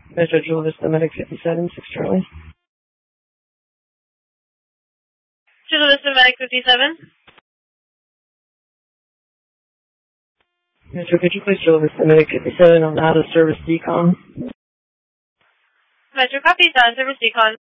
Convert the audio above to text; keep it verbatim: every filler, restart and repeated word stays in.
Metro Chula Vista Medic fifty-seven, six Charlie. Chula Vista Medic fifty-seven. Metro, could you please Chula Vista Medic fifty-seven on out of service decon? Metro copies, out of service decon.